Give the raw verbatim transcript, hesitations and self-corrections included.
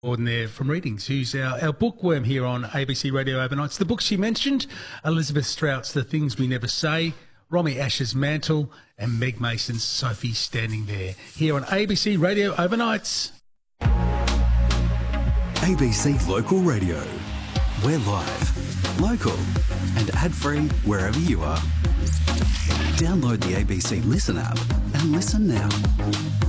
Gordon there from Readings, who's our, our bookworm here on A B C Radio Overnights. The books she mentioned, Elizabeth Strout's The Things We Never Say, Romy Ash's Mantle, and Meg Mason's Sophie Standing There, here on A B C Radio Overnights. A B C Local Radio. We're live, local, and ad-free wherever you are. Download the A B C Listen app and listen now.